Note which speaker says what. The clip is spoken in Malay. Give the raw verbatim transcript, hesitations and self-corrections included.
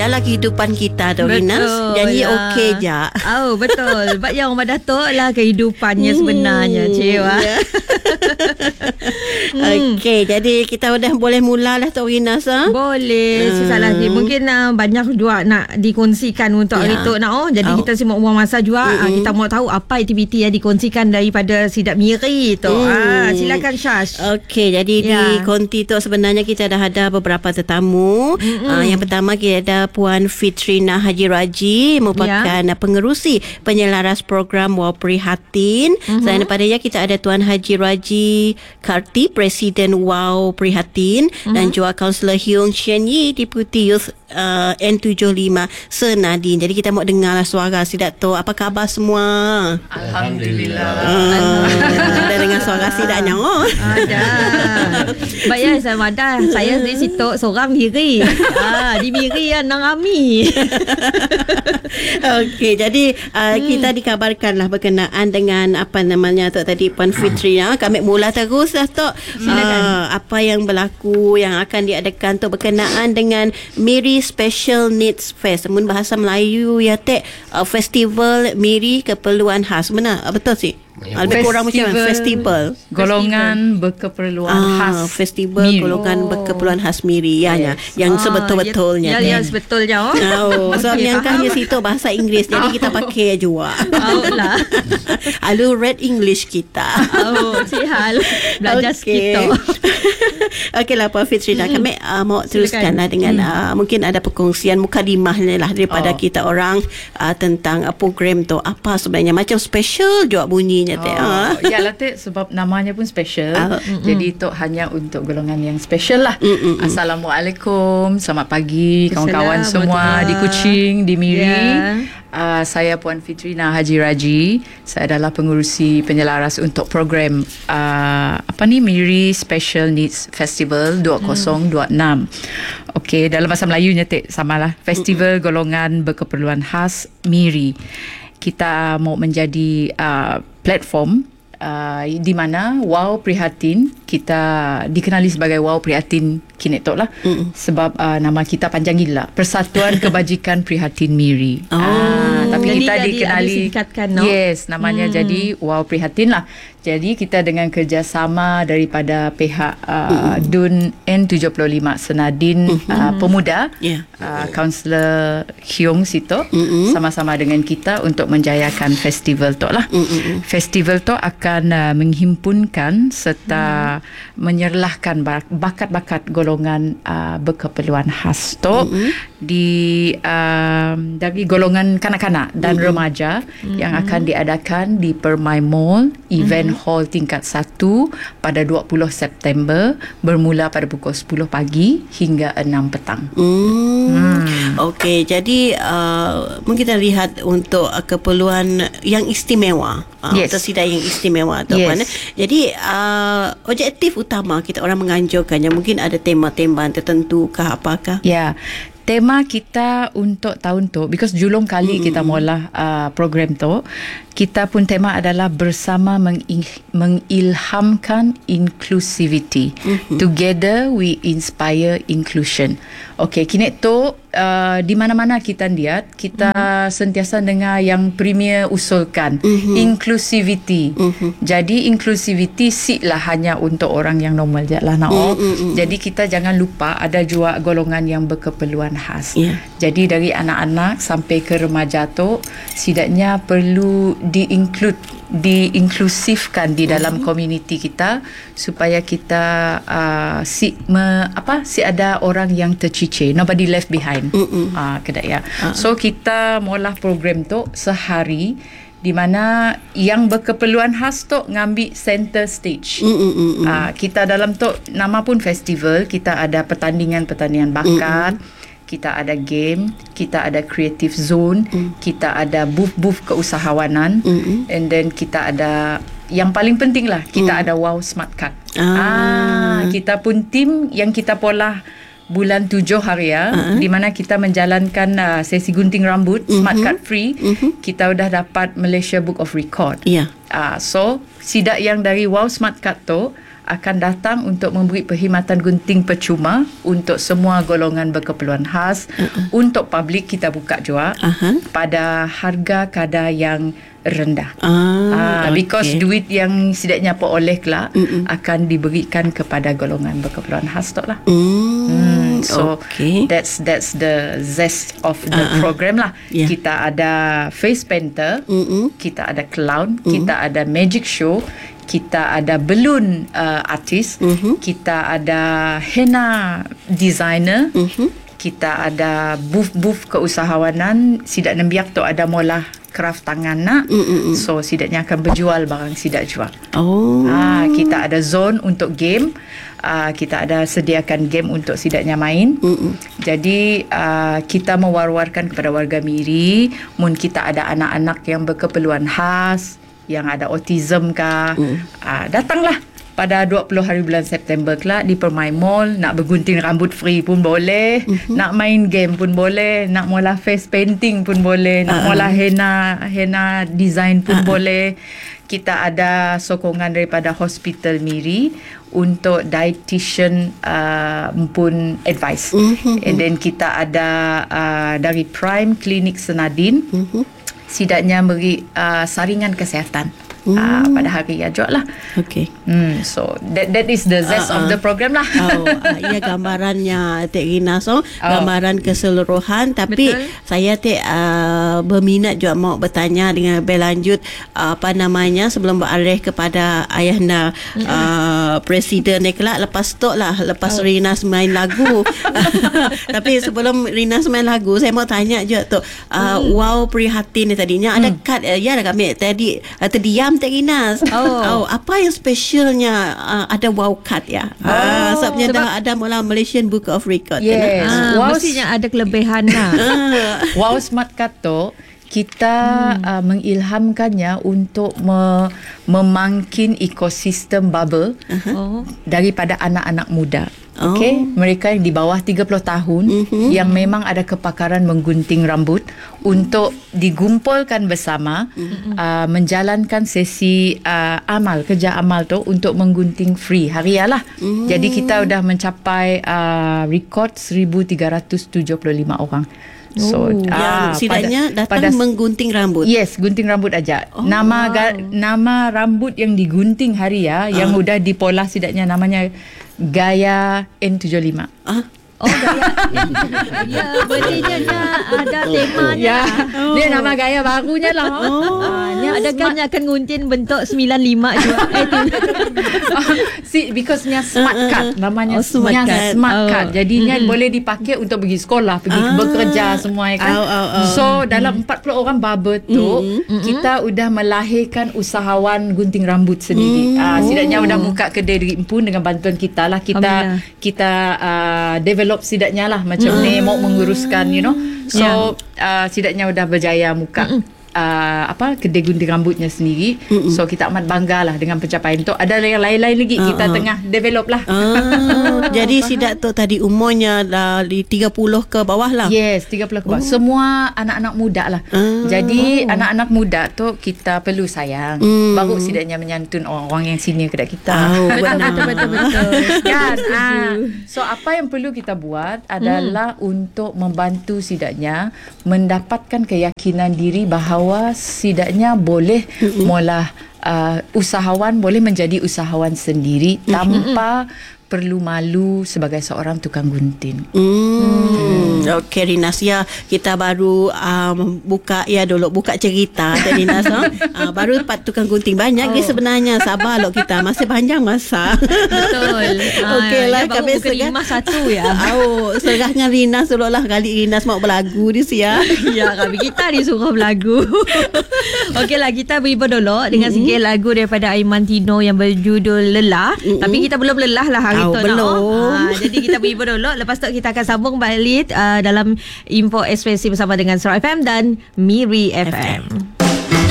Speaker 1: Dalam kehidupan kita tu Rina, jadi
Speaker 2: lah.
Speaker 1: okey je.
Speaker 2: Oh betul. Sebab yang Mak Datuk lah kehidupannya sebenarnya, Cik Wah.
Speaker 1: Okey, jadi kita dah boleh mulalah Tok Rina sah.
Speaker 2: Boleh. Hmm. Salah sikit. Mungkin uh, banyak juga nak dikongsikan untuk hari
Speaker 1: Ya.
Speaker 2: tu nak oh. Jadi oh. kita semua buang masa juga. Mm-hmm. Uh, kita mau tahu apa aktiviti yang dikongsikan daripada Sidap Miri tu. Mm. Ah, silakan Syash.
Speaker 1: Okey, jadi ya. di konti tu sebenarnya kita dah ada beberapa tetamu. Mm-hmm. Uh, yang pertama kita ada Puan Fitrina Haji Raji, merupakan ya. pengerusi penyelaras program Wow Prihatin. Mm-hmm. Selain daripadanya kita ada Tuan Haji Raji Karti, Presiden Wow Prihatin, mm-hmm. dan juga Kaunselor Hyung Chen Yi, Deputy Youth uh, N tujuh puluh lima Senadin. Jadi kita mau dengarlah suara si Dato'. Apa khabar semua?
Speaker 3: Alhamdulillah.
Speaker 1: Uh, ada dengar suara si Dato' oh.
Speaker 2: Ada. Baik ya, saya ada. Saya di situ seorang Miri. Ah, di Miri ya nang Ami.
Speaker 1: Okey, jadi uh, hmm. kita dikabarkanlah berkenaan dengan apa namanya Tok tadi Puan Fitri ya. Kami mula terus lah Tok. Uh, apa yang berlaku yang akan diadakan Tok berkenaan dengan Miri Special Needs Fest. Mun bahasa Melayu ya Tek, uh, Festival Miri Keperluan Khas. Benar? Uh, betul sih? Lebih kurang macam mana? Festival
Speaker 3: Golongan berkeperluan
Speaker 1: ah,
Speaker 3: khas
Speaker 1: Festival
Speaker 3: Miri.
Speaker 1: Golongan
Speaker 2: oh.
Speaker 1: berkeperluan khas Miri ya,
Speaker 2: yes.
Speaker 1: Yang
Speaker 2: ah,
Speaker 1: sebetul-betulnya
Speaker 2: Ya, ya, ya sebetulnya oh.
Speaker 1: Oh, sebab yang kahnya situ bahasa Inggeris. Jadi kita pakai juga.
Speaker 2: Oh lah.
Speaker 1: Alu red English kita.
Speaker 2: Oh, sihal. Belajar
Speaker 1: okay.
Speaker 2: kita.
Speaker 1: Okeylah Puan Fitrina,
Speaker 2: hmm.
Speaker 1: kami uh, mau teruskanlah dengan hmm. uh, mungkin ada perkongsian mukadimahnya lah daripada oh. kita orang uh, tentang uh, program tu. Apa sebenarnya macam special juga bunyinya Tek.
Speaker 3: Oh, ya lah Tek, sebab namanya pun special. Uh, Jadi mm, Tok hanya untuk golongan yang special lah. Mm, mm, Assalamualaikum, selamat pagi kawan-kawan semua di Kuching, di Miri. Yeah. Uh, saya Puan Fitrina Haji Raji. Saya adalah pengurusi penyelaras untuk program uh, apa ni Miri Special Needs Festival dua ribu dua puluh enam. Okey, dalam bahasa Melayunya Tek samalah. Festival Golongan Berkeperluan Khas Miri. Kita mau menjadi uh, platform uh, di mana Wow Prihatin, kita dikenali sebagai Wow Prihatin kini tok lah. Mm. Sebab uh, nama kita panjang gila, Persatuan Kebajikan Prihatin Miri.
Speaker 1: Oh.
Speaker 3: Uh, tapi
Speaker 2: jadi,
Speaker 3: kita
Speaker 2: jadi
Speaker 3: dikenali
Speaker 2: no?
Speaker 3: Yes, namanya mm. jadi Wow Prihatin lah. Jadi kita dengan kerjasama daripada pihak uh, mm. D U N N tujuh puluh lima Senadin mm-hmm. uh, Pemuda, yeah. uh, Kaunselor Hyung Sito, mm-hmm. sama-sama dengan kita untuk menjayakan festival tu lah. Mm-hmm. Festival tu akan uh, menghimpunkan serta mm. menyerlahkan bakat-bakat golongan uh, berkeperluan khas tu mm-hmm. di uh, dari golongan kanak-kanak dan mm-hmm. remaja mm-hmm. yang akan diadakan di Permai Mall Event mm-hmm. Hall tingkat satu pada dua puluh September bermula pada pukul sepuluh pagi hingga enam petang.
Speaker 1: Hmm. hmm. Okey, jadi uh, mungkin kita lihat untuk uh, keperluan yang istimewa. Uh, yes. Tersidat yang istimewa tu yes. Kan. Jadi uh, objektif utama kita orang menganjurkannya mungkin ada tema-tema tertentu kah apakah?
Speaker 3: Ya. Yeah. Tema kita untuk tahun tu, because julung kali mm-hmm. kita mula uh, program tu, kita pun tema adalah bersama mengil- mengilhamkan inclusivity. Mm-hmm. Together we inspire inclusion. Okey, kini tu uh, di mana-mana kita lihat, kita mm-hmm. sentiasa dengar yang Premier usulkan mm-hmm. inclusivity. Mm-hmm. Jadi inclusivity siklah hanya untuk orang yang normal je lah nak. Mm-hmm. Jadi kita jangan lupa ada juga golongan yang berkeperluan khas. Yeah. Jadi dari anak-anak sampai ke remaja tu setidaknya perlu di-include, diinklusifkan di dalam mm-hmm. komuniti kita supaya kita uh, si me, apa si ada orang yang tercicir, nobody left behind. Mm-hmm. Uh, kedai ya. Uh-huh. So kita mula program tu sehari di mana yang berkeperluan khas tu ngambil center stage. Mm-hmm. Uh, kita dalam tu nama pun festival, kita ada pertandingan-pertandingan bakat. Mm-hmm. Kita ada game, kita ada creative zone, mm. kita ada booth-booth keusahawanan, mm-hmm. and then kita ada yang paling penting lah, kita mm. ada Wow Smart Card. Ah. ah, kita pun tim yang kita pola bulan tujuh hari ya, uh-huh. di mana kita menjalankan uh, sesi gunting rambut, mm-hmm. Smart Card free. Mm-hmm. Kita dah dapat Malaysia Book of Record. Yeah. Uh, so sidak yang dari Wow Smart Card tu akan datang untuk memberi perkhidmatan gunting percuma untuk semua golongan berkeperluan khas. Uh-uh. Untuk publik kita buka juga uh-huh. pada harga kadar yang rendah. Ah, uh, because okay. duit yang setidaknya peroleh kelak Mm-mm. akan diberikan kepada golongan berkeperluan khas tu lah. Mm, hmm, so okay. that's that's the zest of the uh-uh. program lah. Yeah. Kita ada face painter, Mm-mm. kita ada clown, Mm-mm. kita ada magic show, kita ada balloon uh, artist, Mm-hmm. kita ada henna designer, Mm-hmm. kita ada booth-booth keusahawanan. Sidak nembiak tu ada molah craft tangan nak. Mm-mm. So sidaknya akan berjual barang sidak jual. Oh. Ah, kita ada zone untuk game. Ah, kita ada sediakan game untuk sidaknya main. Mm-mm. Jadi ah, kita mewar-warkan kepada warga Miri, mun kita ada anak-anak yang berkeperluan khas, yang ada autism kah, mm. ah, datanglah pada dua puluh hari bulan September kelak di Permai Mall. Nak bergunting rambut free pun boleh, mm-hmm. nak main game pun boleh, nak mula face painting pun boleh, nak uh-huh. mula henna henna design pun uh-huh. boleh. Kita ada sokongan daripada Hospital Miri untuk dietitian uh, pun advice. Mm-hmm. And then kita ada uh, dari Prime Clinic Senadin, mm-hmm. sidaknya beri uh, saringan kesihatan. Uh, pada hari ajak lah.
Speaker 1: Okay.
Speaker 3: Hmm, so that that is the zest uh, uh. of the program lah.
Speaker 1: Oh, uh, ia gambarannya Tek Rina so, oh. gambaran keseluruhan. Tapi Betul. saya Tek uh, berminat juga mau bertanya dengan berlanjut uh, apa namanya sebelum beralih kepada ayahanda uh, Presiden ni kelak. Lepas tu lah, lepas oh. Rina main lagu. Tapi sebelum Rina main lagu, saya mau tanya juga tu. Uh, hmm. Wow Prihatin ni tadinya ada hmm. kad uh, ya dah kami tadi uh, terdiam Tek Rinas. Oh. oh, apa yang specialnya uh, ada wow card ya? Oh. Uh, sebabnya Sebab dah ada mula Malaysian Book of Record.
Speaker 2: Yes. Ah, wow, mestinya ada kelebihan lah.
Speaker 3: Wow Smart Card tu kita hmm. uh, mengilhamkannya untuk me- memangkin ekosistem bubble uh-huh. oh. daripada anak-anak muda. Okay, oh. mereka yang di bawah tiga puluh tahun mm-hmm. yang memang ada kepakaran menggunting rambut untuk digumpulkan bersama mm-hmm. uh, menjalankan sesi uh, amal, kerja amal tu untuk menggunting free harialah. Mm. Jadi kita sudah mencapai uh, rekod seribu tiga ratus tujuh puluh lima orang. So,
Speaker 1: oh, yang ah, setidaknya datang pada, menggunting rambut.
Speaker 3: Yes, gunting rambut aja. Oh, nama wow. ga, nama rambut yang digunting hari ya, uh. yang sudah dipolah setidaknya namanya Gaya N tujuh puluh lima. Ah.
Speaker 2: Oh, gaya. Ya, berarti ada temanya.
Speaker 3: Ya. Oh. Dia nama gaya barunya lah.
Speaker 2: Oh. Ah, ni adakah ni akan nguntin bentuk sembilan lima juga?
Speaker 3: See, because nya smart card namanya. Oh, smart card. Smart oh. card. Jadinya mm-hmm. boleh dipakai untuk pergi sekolah, pergi ah. bekerja semua ya kan. Oh, oh, oh. So, dalam empat puluh orang barber tu, mm-hmm. kita sudah melahirkan usahawan gunting rambut sendiri. Mm. Ah, setidaknya sudah buka kedai diri pun dengan bantuan kita lah. Kita kita uh, develop sidaknya lah macam mm. ni mau menguruskan you know so yeah. uh, sidaknya udah berjaya muka uh, apa kedai gunting rambutnya sendiri. Mm-mm. So kita amat bangga lah dengan pencapaian tu. Ada yang lain-lain lagi uh-huh. kita tengah develop lah. uh,
Speaker 1: jadi sidak tu tadi umurnya dah di tiga puluh ke bawah lah.
Speaker 3: Yes, tiga puluh ke bawah. Oh. Semua anak-anak muda lah. uh, Jadi oh. anak-anak muda tu kita perlu sayang. mm. Baru sidaknya menyantun orang-orang yang senior kedai kita.
Speaker 2: oh, Betul-betul
Speaker 3: kan? ah. So apa yang perlu kita buat adalah mm. untuk membantu sidaknya mendapatkan keyakinan diri bahawa sidaknya boleh mm-hmm. mula uh, usahawan boleh menjadi usahawan sendiri mm-hmm. tanpa perlu malu sebagai seorang tukang gunting.
Speaker 1: Hmm. hmm. Okey Rinas, ya kita baru um, buka ya dulu buka cerita tadi Rinas. uh, baru empat tukang gunting banyak oh. sebenarnya. Sabar loh kita masih panjang masa.
Speaker 2: Betul.
Speaker 1: Okeylah
Speaker 2: ya,
Speaker 1: kami segah
Speaker 2: satu ya.
Speaker 1: Oh, segahnya Rinas dulu lah kali Rinas mau berlagu di sia.
Speaker 2: Ya, kami kita disuruh berlagu. Okeylah kita beribu dulu dengan mm-hmm. sikit lagu daripada Aiman Tino yang berjudul Lelah. Mm-hmm. Tapi kita belum lelah lah hari
Speaker 1: Oh,
Speaker 2: tu
Speaker 1: belum.
Speaker 2: Ha, jadi kita beribu dulu. Lepas tu kita akan sambung balik uh, dalam Info Ekspresi bersama dengan Surah F M dan Miri F M. F M.